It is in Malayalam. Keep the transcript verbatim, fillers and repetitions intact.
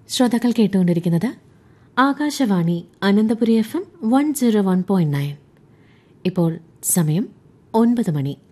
ശ്രോതാക്കൾ കേട്ടുകൊണ്ടിരിക്കുന്നത് Akashvani Ananthapuri F M one zero one point nine. ഇപ്പോൾ സമയം ഒൻപത് മണി.